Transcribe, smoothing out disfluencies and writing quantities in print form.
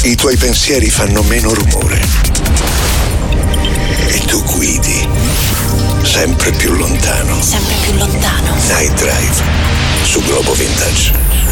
I tuoi pensieri fanno meno rumore. E tu guidi sempre più lontano. Sempre più lontano. Night Drive su Globo Vintage.